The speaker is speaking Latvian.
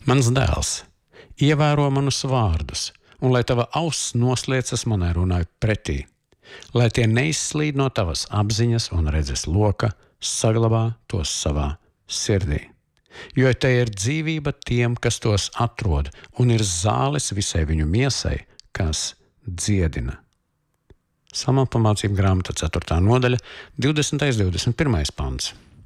Mans dēls, ievēro manus vārdus, un lai tava auss nosliecas manai runai pretī, lai tie neizslīd no tavas apziņas un redzes loka, saglabā tos savā sirdī. Jo te ir dzīvība tiem, kas tos atrod, un ir zāles visai viņu miesai, kas dziedina. Salmu pamācību grāmata 4. nodaļa, 20. 21. pants.